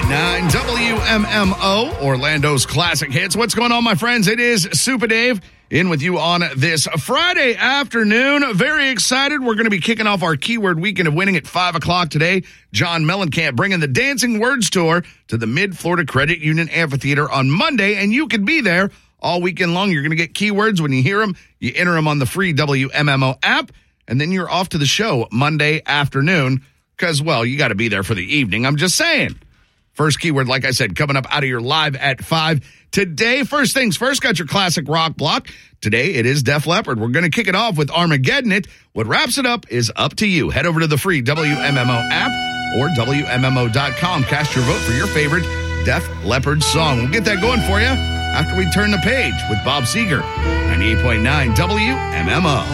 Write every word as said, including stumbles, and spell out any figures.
point nine W M M O, Orlando's classic hits. What's going on, my friends? It is Super Dave in with you on this Friday afternoon. Very excited. We're going to be kicking off our Keyword Weekend of Winning at five o'clock today. John Mellencamp bringing the Dancing Words Tour to the Mid-Florida Credit Union Amphitheater on Monday, and you could be there all weekend long. You're going to get keywords. When you hear them, you enter them on the free W M M O app, and then you're off to the show Monday afternoon because, well, you got to be there for the evening. I'm just saying. First keyword, like I said, coming up out of your live at five. Today, first things first, got your classic rock block. Today, it is Def Leppard. We're going to kick it off with Armageddon It. What wraps it up is up to you. Head over to the free W M M O app or W M M O dot com. Cast your vote for your favorite Def Leppard song. We'll get that going for you after we turn the page with Bob Seger, ninety-eight point nine W M M O.